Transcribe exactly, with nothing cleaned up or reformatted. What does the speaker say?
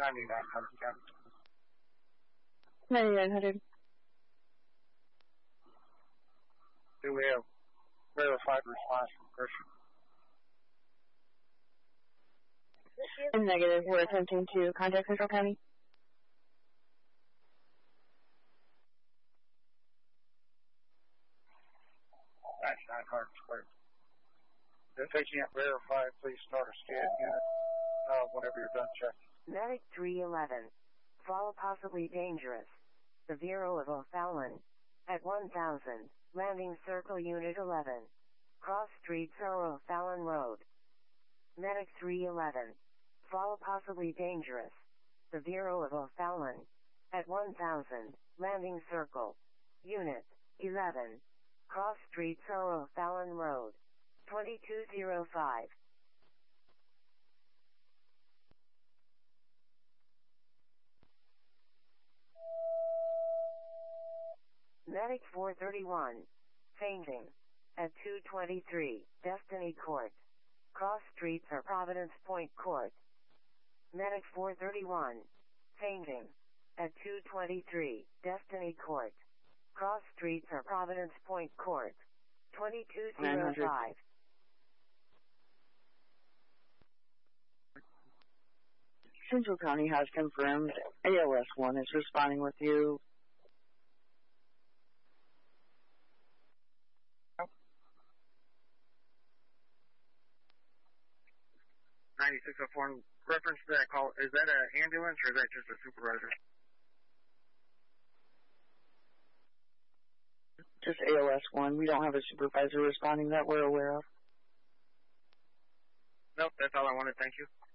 ninety-nine hundred County. ninety-nine hundred. Do we have verified response from Christian? In negative, we're attempting to contact Central County. ninety-nine hundred squared. If they can't verify, please start a scan unit uh, whenever you're done checking. Medic three eleven. Fall possibly dangerous. The Bureau of O'Fallon. At one thousand. Landing Circle Unit eleven. Cross Street Soro Fallon Road. Medic three eleven. Fall possibly dangerous. The Bureau of O'Fallon. At one thousand. Landing Circle. Unit eleven. Cross Street Soro Fallon Road. twenty-two oh five. Medic four thirty-one. Fainting. At two twenty-three, Destiny Court. Cross Streets or Providence Point Court. Medic four thirty-one. Fainting. At two twenty-three, Destiny Court. Cross Streets or Providence Point Court. twenty-two oh five. Central County has confirmed A O S one is responding with you. ninety-six oh four, reference to that call, is that an ambulance or is that just a supervisor? Just A O S one. We don't have a supervisor responding that we're aware of. Nope, that's all I wanted. Thank you.